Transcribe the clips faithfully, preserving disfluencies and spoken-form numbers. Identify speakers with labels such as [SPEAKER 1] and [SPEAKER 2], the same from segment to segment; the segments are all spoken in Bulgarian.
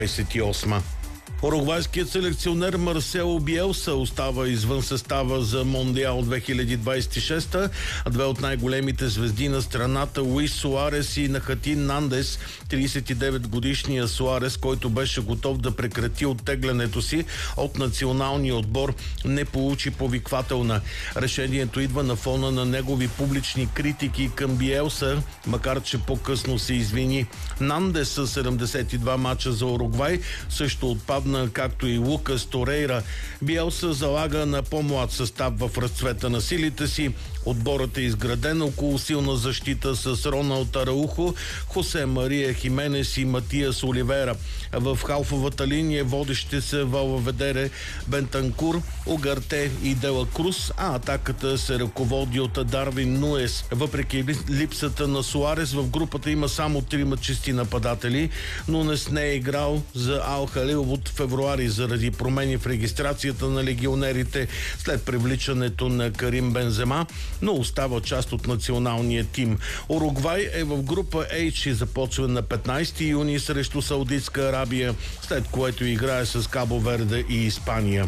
[SPEAKER 1] двадесет и осма. Уругвайският селекционер Марсело Биелса остава извън състава за Мондиал две хиляди двадесет и шеста. Две от най-големите звезди на страната, Луис Суарес и Нахатин Нандес, тридесет и девет годишния Суарес, който беше готов да прекрати оттеглянето си от националния отбор, не получи повиквателна. Решението идва на фона на негови публични критики към Биелса, макар че по-късно се извини. Нандес с седемдесет и два мача за Уругвай също отпадна, както и Лукас Торейра. Биелса залага на по-млад състав в разцвета на силите си. Отборът е изграден около силна защита с Роналд Араухо, Хосе Мария Хименес и Матиас Оливера. В халфовата линия водещи се Валаведере, Бентанкур, Угарте и Дела Круз, а атаката се ръководи от Дарвин Нуес. Въпреки липсата на Суарес, в групата има само трима чисти нападатели, но не с не е играл за Ал Халил от февруари заради промени в регистрацията на легионерите след привличането на Карим Бензема, но остава част от националния тим. Уругвай е в група H и започва на петнадесети юни срещу Саудитска Арабия, след което играе с Кабо Верде и Испания.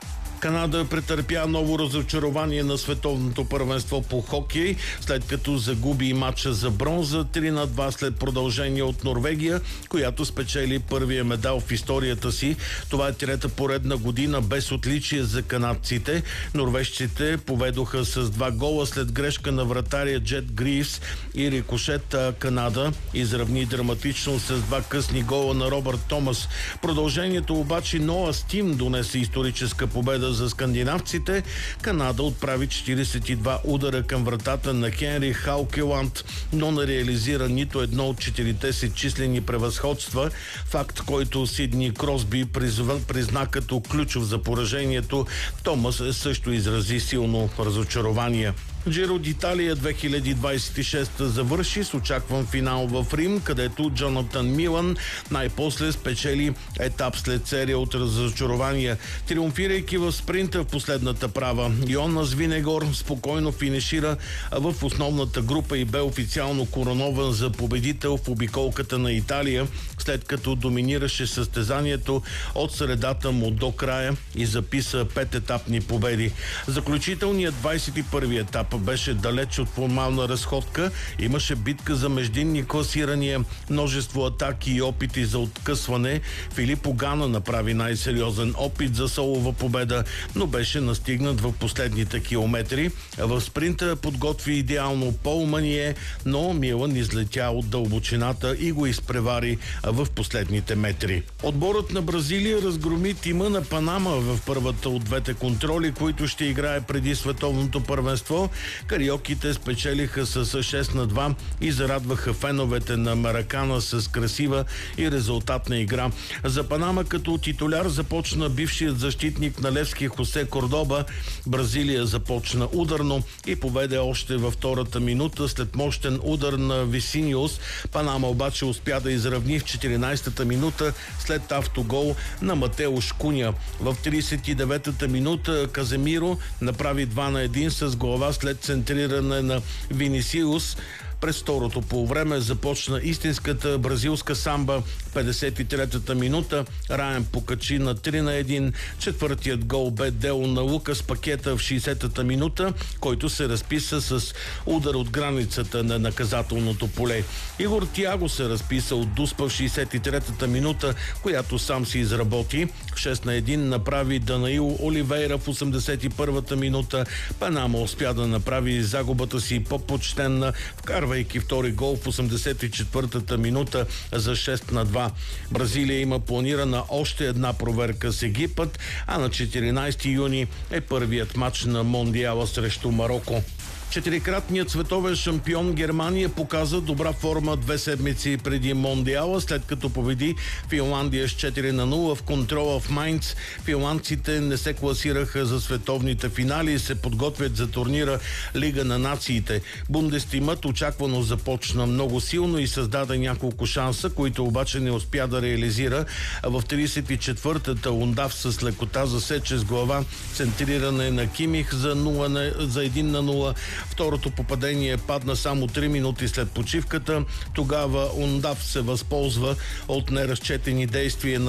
[SPEAKER 1] Канада претърпя ново разочарование на световното първенство по хокей, след като загуби матча за бронза три на два след продължение от Норвегия, която спечели първия медал в историята си. Това е трета поредна година без отличие за канадците. Норвежците поведоха с два гола след грешка на вратаря Джет Гривс и рикошет. Канада изравни драматично с два късни гола на Робърт Томас. Продължението обаче Ноа Стим донесе историческа победа за скандинавците. Канада отправи четиридесет и два удара към вратата на Хенри Хаукеланд, но не реализира нито едно от четирите си числени превъзходства, факт, който Сидни Кросби призна като ключов за поражението. Томас също изрази силно разочарование. Джиро д'Италия две хиляди двадесет и шеста завърши с очакван финал в Рим, където Джонатан Милан най-после спечели етап след серия от разочарования, триумфирайки в спринта в последната права. Йонас Винегор спокойно финишира в основната група и бе официално коронован за победител в обиколката на Италия, след като доминираше състезанието от средата му до края и записа пет етапни победи. Заключителният двадесет и първи етап беше далеч от формална разходка. Имаше битка за междинни класирания, множество атаки и опити за откъсване. Филип Огана направи най-сериозен опит за солова победа, но беше настигнат в последните километри. В спринта подготви идеално Пол Мание, но Милан излетя от дълбочината и го изпревари в последните метри. Отборът на Бразилия разгроми тима на Панама в първата от двете контроли, които ще играе преди световното първенство. Кариоките спечелиха с шест на два и зарадваха феновете на Маракана с красива и резултатна игра. За Панама като титуляр започна бившият защитник на Левски Хосе Кордоба. Бразилия започна ударно и поведе още във втората минута след мощен удар на Висиниус. Панама обаче успя да изравни в четиринадесетата минута след автогол на Матеуш Куня. В тридесет и деветата минута Каземиро направи два на един с глава след центриране на Винисиус. През второто полувреме започна истинската бразилска самба. В петдесет и третата минута Райан покачи на три на един. Четвъртият гол бе дело на Лукас Пакета в шейсетата минута, който се разписа с удар от границата на наказателното поле. Игор Тиаго се разписа от дуспа в шейсет и третата минута, която сам си изработи. В шест на един направи Данаил Оливейра в осемдесет и първата минута. Панама успя да направи загубата си по-почтенна, вкарвайки втори гол в осемдесет и четвъртата минута за шест на два. Бразилия има планирана още една проверка с Египет, а на четиринадесети юни е първият матч на Мондиала срещу Мароко. Четирикратният световен шампион Германия показа добра форма две седмици преди Мондиала, след като победи Финландия с четири на нула в контрола в Майнц. Финландците не се класираха за световните финали и се подготвят за турнира Лига на нациите. Бундестимът очаквано започна много силно и създаде няколко шанса, които обаче не успя да реализира. В тридесет и четвъртата Лундав с лекота засече с глава центриране на Кимих за, нула, за един на нула. Второто попадение падна само три минути след почивката. Тогава Ундав се възползва от неразчетени действия на